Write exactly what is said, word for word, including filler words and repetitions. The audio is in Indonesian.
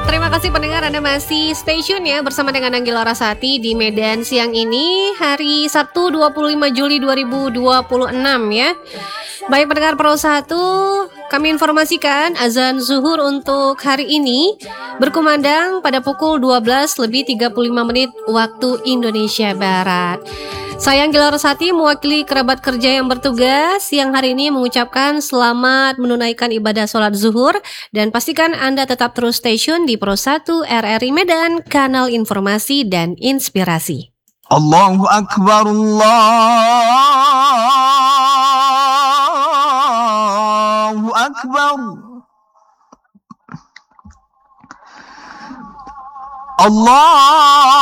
Terima kasih pendengar, Anda masih stay tune ya bersama dengan Anggila Rasati di Medan siang ini, hari Sabtu dua puluh lima Juli dua ribu dua puluh enam ya. Baik pendengar Pro satu, kami informasikan azan zuhur untuk hari ini berkumandang pada pukul dua belas lebih tiga puluh lima menit waktu Indonesia Barat. Saya Anggila Rasati mewakili kerabat kerja yang bertugas siang hari ini mengucapkan selamat menunaikan ibadah sholat zuhur dan pastikan Anda tetap terus stay tune di Pro satu R R I Medan, kanal informasi dan inspirasi. Allahu Akbar, Allahu Akbar. Allah